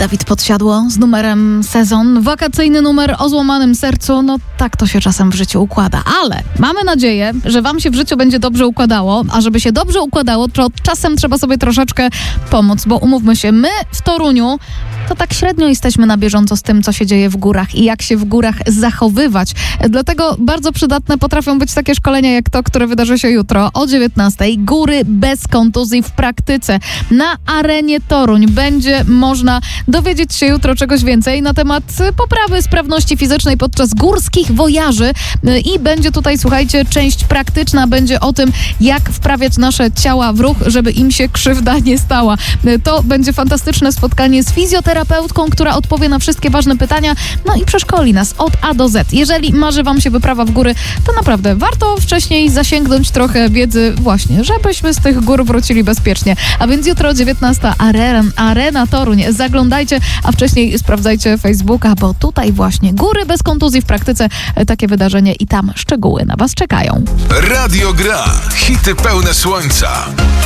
Dawid Podsiadło z numerem Sezon. Wakacyjny numer o złamanym sercu. No tak to się czasem w życiu układa. Ale mamy nadzieję, że wam się w życiu będzie dobrze układało. A żeby się dobrze układało, to czasem trzeba sobie troszeczkę pomóc. Bo umówmy się, my w Toruniu to tak średnio jesteśmy na bieżąco z tym, co się dzieje w górach i jak się w górach zachowywać. Dlatego bardzo przydatne potrafią być takie szkolenia jak to, które wydarzy się jutro o 19:00. Góry bez kontuzji w praktyce. Na arenie Toruń będzie można dowiedzieć się jutro czegoś więcej na temat poprawy sprawności fizycznej podczas górskich wojaży i będzie tutaj, słuchajcie, część praktyczna, będzie o tym, jak wprawiać nasze ciała w ruch, żeby im się krzywda nie stała. To będzie fantastyczne spotkanie z fizjoterapeutką, która odpowie na wszystkie ważne pytania, no i przeszkoli nas od A do Z. Jeżeli marzy wam się wyprawa w góry, to naprawdę warto wcześniej zasięgnąć trochę wiedzy właśnie, żebyśmy z tych gór wrócili bezpiecznie. A więc jutro o 19:00 Arena Toruń. Zaglądajcie, a wcześniej sprawdzajcie Facebooka, bo tutaj właśnie góry bez kontuzji w praktyce, takie wydarzenie i tam szczegóły na was czekają. Radio Gra. Hity pełne słońca.